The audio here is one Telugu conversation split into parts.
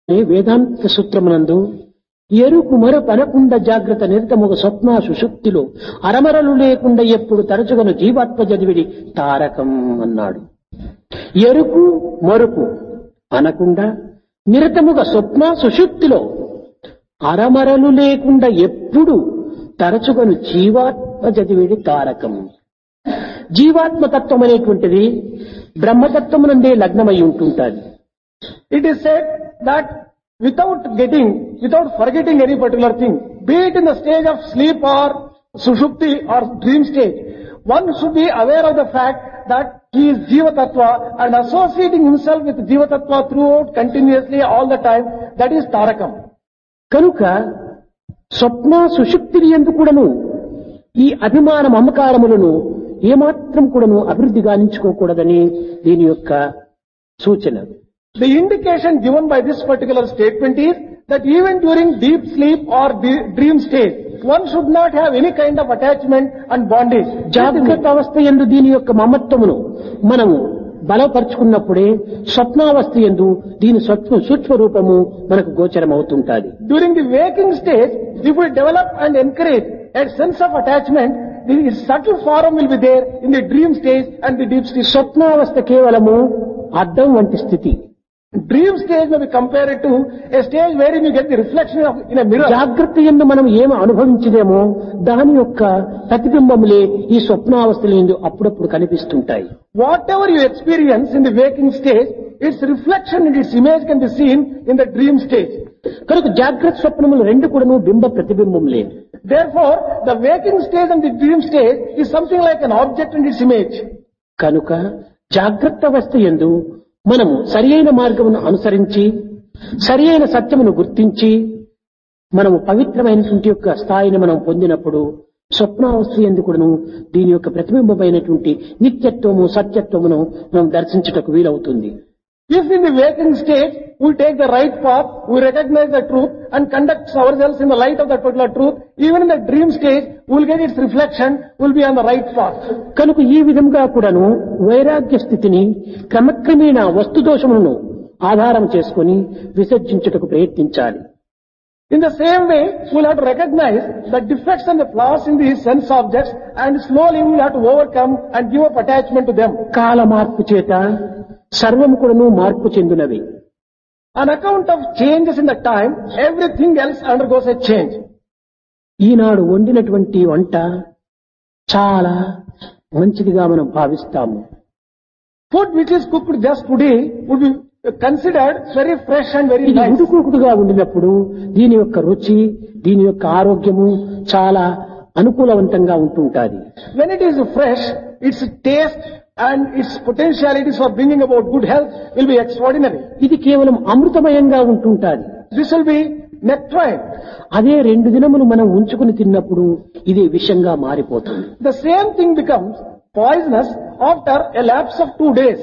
వేదాంత సూత్రమునందు ఎరుకు మరపనకుండ జాగ్రత్త నిరతముగ స్వప్న సుషుప్తిలో అరమరలు లేకుండా ఎప్పుడు తరచుగను జీవాత్మ జదివిడి తారకం అన్నాడు. ఎరుకు మరుపు అనకుండా నిరతముగ స్వప్న సుషుప్తిలో అరమరలు లేకుండా ఎప్పుడు తరచుగను జీవాత్మ జదివిడి తారకం. జీవాత్మతత్వం అనేటువంటిది బ్రహ్మతత్వమునందే లగ్నమై ఉంటుంటాది. It is said that without forgetting any particular thing, be it in the stage of sleep or sushupti or dream stage, one should be aware of the fact that he is Jiva Tattva and associating himself with Jiva Tattva throughout continuously all the time, that is Tarakam. కనుక స్వప్న సుషుప్తి యందు కూడాను ఈ అభిమాన మమకారములను ఏమాత్రం కూడాను అభివృద్ధి గావించుకోకూడదని దీని యొక్క సూచన. The indication given by this particular statement is that even during deep sleep or dream state, one should not have any kind of attachment and bondage. జాగ్రత్త అవస్థ యందు దీని యొక్క మమత్వమును మనము బలపరుచుకున్నప్పుడే స్వప్నావస్థ యందు దీని సూక్ష్మ రూపము మనకు గోచరం అవుతుంటాది. During the waking stage, if we develop and encourage a sense of attachment, the subtle form will be there in the dream stage and the deep stage. స్వప్నావస్థ కేవలము అద్దం వంటి స్థితి. Dream stage may be compared to a stage wherein you get the reflection of in a mirror. జాగ్రత్త యందు మనం ఏమి అనుభవించలేమో దాని యొక్క ప్రతిబింబములే ఈ స్వప్నావస్థలందు అప్పుడప్పుడు కనిపిస్తుంటాయి. Whatever you experience in the waking stage, its reflection and its image can be seen in the dream stage. కనుక జాగ్రత్త స్వప్నములు రెండు కూడాను బింబ ప్రతిబింబములే. Therefore, the waking stage and the dream stage is something like an object and its image. కనుక జాగ్రత్త అవస్థ యందు మనము సరి అయిన మార్గమును అనుసరించి సరి అయిన సత్యమును గుర్తించి మనము పవిత్రమైనటువంటి యొక్క స్థాయిని మనం పొందినప్పుడు స్వప్నావస్థ యందు కూడాను దీని యొక్క ప్రతిబింబమైనటువంటి నిత్యత్వము సత్యత్వమును మనం దర్శించుటకు వీలవుతుంది. If in the waking stage we take the right path, we recognize the truth and conduct ourselves in the light of that particular truth, even in the dream stage we will get its reflection, we will be on the right path. కనుక ఈ విధంగా కూడాను వైరాగ్య స్థితిని క్రమక్రమేణా వస్తుదోషములను ఆధారం చేసుకొని విసర్జించుటకు ప్రయత్నించాలి. In the same way, we will have to recognize the defects and the flaws in these sense objects and slowly we will have to overcome and give up attachment to them. కాల మార్పు చేత సర్వము కూడాను మార్పు చెందినవి. On account of changes in the time, everything else undergoes a change. ఈనాడు వండినటువంటి వంట చాలా మంచిదిగా మనం భావిస్తాము. Food which is cooked just today would be considered very fresh and very ఇది nice. ఉడుకుడుగా ఉండినప్పుడు దీని యొక్క రుచి దీని యొక్క ఆరోగ్యము చాలా అనుకూలవంతంగా ఉంటుంటాది. When it is fresh, its taste and its potentialities for bringing about good health will be extraordinary. ఇది కేవలం అమృతమయంగా ఉంటుంటాది. This will be nectarine. అదే 2 దినములు మనం ఉంచుకుని తిన్నప్పుడు ఇది విషంగా మారిపోతుంది. The same thing becomes poisonous after a lapse of 2 days.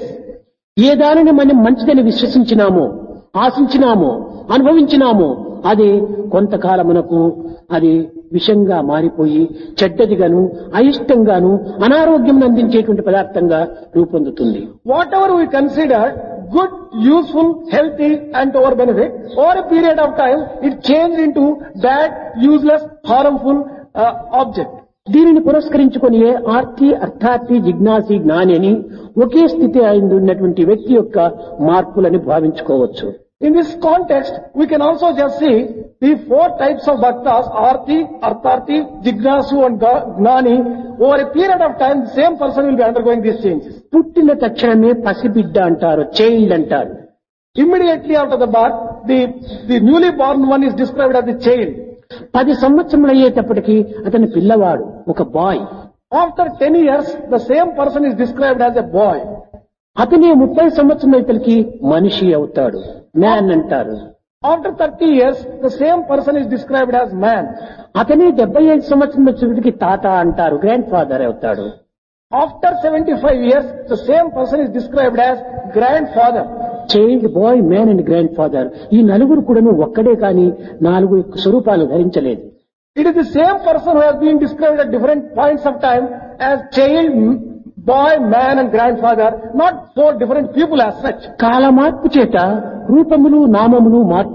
ఏ దానిని మనం మంచిదని విశ్వసించినామో ఆశించినామో అనుభవించినామో అది కొంతకాలమునకు అది విషంగా మారిపోయి చెడ్డదిగాను అయిష్టంగాను అనారోగ్యం అందించేటువంటి పదార్థంగా రూపొందుతుంది. Whatever we consider good, useful, healthy and to our benefit, over a period of time it changed into bad, useless, harmful object. దీనిని పురస్కరించుకొని ఆర్తి అర్థార్థి జిజ్ఞాసి జ్ఞాని అని ఒకే స్థితి ఉన్నటువంటి వ్యక్తి యొక్క మార్పులని భావించుకోవచ్చు. In this context, we can also just see the 4 types of bhaktas, arti, artharthi, jignasu and gnani. Over a period of time, the same person will be undergoing these changes. పుట్టిన తక్షణమే పసిబిడ్డ అంటారు, చైల్డ్ అంటారు. Immediately after the birth, the newly born one is described as the child. 10 సంవత్సరములు అయ్యేటప్పటికి అతని పిల్లవాడు ఒక bye. After 10 years, the same person is described as a boy. అతనే 30 సంవత్సరం అయ్యేటప్పటికి మనిషి అవుతాడు, మ్యాన్ అంటారు. After 30 years, the same person is described as man. అతనే 75 సంవత్సరం వచ్చేటప్పటికి తాత అంటారు, గ్రాండ్ ఫాదర్ అవుతాడు. After 75 years, the same person is described as grandfather. Child, bye, man and grand father ఈ నలుగురు కూడాను ఒక్కడే కానీ 4 స్వరూపాలు ధరించలేదు. It is the same person who has been described at different points of time as child, boy, man and grandfather, not 4 different people as such. కాల మార్పు చేత రూపములు నామములు మార్పు